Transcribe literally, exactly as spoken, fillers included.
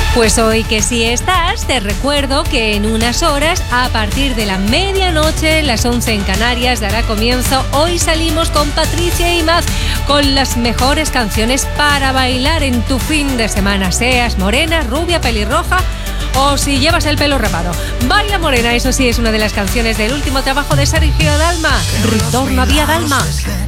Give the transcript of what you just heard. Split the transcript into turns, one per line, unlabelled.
Pues hoy que sí estás, te recuerdo que en unas horas, a partir de la medianoche, las once en Canarias, dará comienzo Hoy Salimos con Patricia Imaz, con las mejores canciones para bailar en tu fin de semana, seas morena, rubia, pelirroja o si llevas el pelo rapado. Baila Morena, eso sí, es una de las canciones del último trabajo de Sergio Dalma, Ritorno a Vía Dalma.